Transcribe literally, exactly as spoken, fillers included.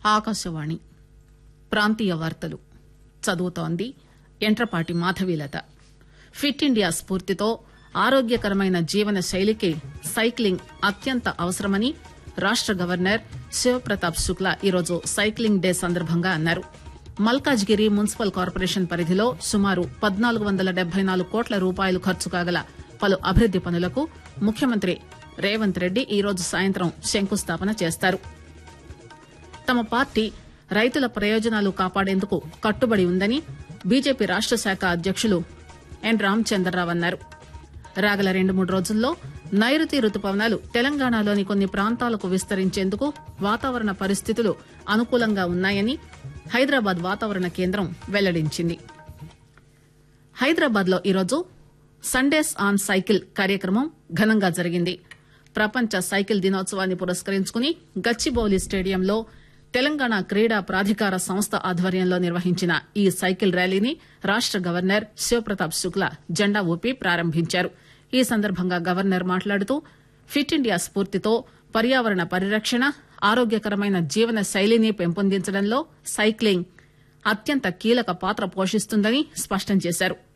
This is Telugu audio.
ఆకాశవాణి ప్రాంతీయ వార్తలు చదువుతోంది ఎంట్రపాటి మాధవీలత. ఫిట్ ఇండియా స్ఫూర్తితో ఆరోగ్యకరమైన జీవన శైలికి సైక్లింగ్ అత్యంత అవసరమని రాష్ట గవర్నర్ శివప్రతాప్ శుక్లా ఈరోజు సైక్లింగ్ డే సందర్భంగా అన్నారు. మల్కాజ్గిరి మున్సిపల్ కార్పొరేషన్ పరిధిలో సుమారు పద్నాలుగు వందల డెబ్బై నాలుగు కోట్ల రూపాయలు ఖర్చు కాగల పలు అభివృద్ది పనులకు ముఖ్యమంత్రి రేవంత్ రెడ్డి ఈరోజు సాయంత్రం శంకుస్థాపన చేస్తారు. తమ పార్టీ రైతుల ప్రయోజనాలు కాపాడేందుకు కట్టుబడి ఉందని బీజేపీ రాష్ట శాఖ అధ్యకులు ఎన్ రామచంద్రరావు అన్నారు. రాగల రెండు మూడు రోజుల్లో నైరుతి రుతుపవనాలు తెలంగాణలోని కొన్ని ప్రాంతాలకు విస్తరించేందుకు వాతావరణ పరిస్థితులు అనుకూలంగా ఉన్నాయని హైదరాబాద్ వాతావరణ కేంద్రం వెల్లడించింది. హైదరాబాద్ లో ఈరోజు సండేస్ ఆన్ సైకిల్ కార్యక్రమం ఘనంగా జరిగింది. ప్రపంచ సైకిల్ దినోత్సవాన్ని పురస్కరించుకుని గచ్చిబౌలి స్టేడియంలో తెలంగాణ క్రీడా ప్రాధికార సంస్థ ఆధ్వర్యంలో నిర్వహించిన ఈ సైకిల్ ర్యాలీని రాష్ట గవర్నర్ శివప్రతాప్ శుక్లా జెండా ఊపి ప్రారంభించారు. ఈ సందర్భంగా గవర్నర్ మాట్లాడుతూ ఫిట్ ఇండియా స్ఫూర్తితో పర్యావరణ పరిరక్షణ, ఆరోగ్యకరమైన జీవన శైలిని పెంపొందించడంలో సైక్లింగ్ అత్యంత కీలక పాత్ర పోషిస్తుందని స్పష్టం చేశారు.